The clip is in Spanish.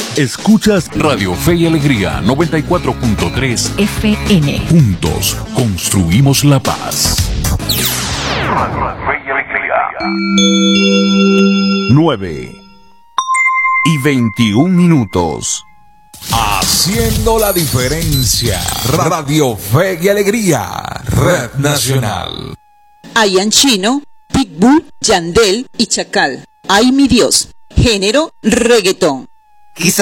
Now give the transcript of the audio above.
Escuchas Radio Fe y Alegría 94.3 FM. Juntos construimos la paz. 9:21. Haciendo la diferencia. Radio Fe y Alegría. Red Nacional. Ian Chino, Pitbull, Yandel y Chacal. Ay mi Dios. Género reggaetón. Quizás